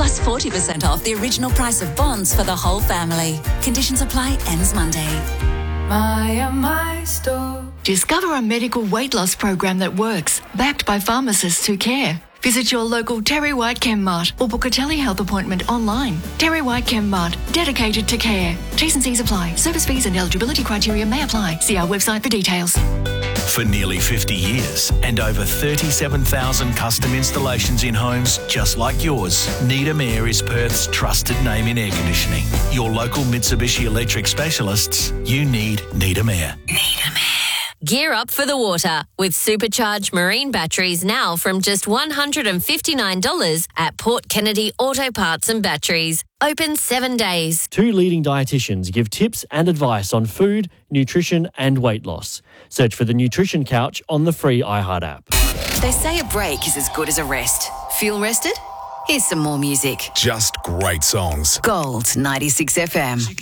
plus 40% off the original price of bonds for the whole family. Conditions apply. Ends Monday. My store. Discover a medical weight loss program that works, backed by pharmacists who care. Visit your local Terry White ChemMart or book a telehealth appointment online. Terry White ChemMart, dedicated to care. T's and C's apply. Service fees and eligibility criteria may apply. See our website for details. For nearly 50 years and over 37,000 custom installations in homes just like yours, Needham Air is Perth's trusted name in air conditioning. Your local Mitsubishi Electric specialists, you need Needham Air. Needham Air. Gear up for the water with supercharged marine batteries now from just $159 at Port Kennedy Auto Parts and Batteries. Open 7 days. 2 leading dietitians give tips and advice on food, nutrition and weight loss. Search for the Nutrition Couch on the free iHeart app. They say a break is as good as a rest. Feel rested? Here's some more music. Just great songs. Gold 96 FM.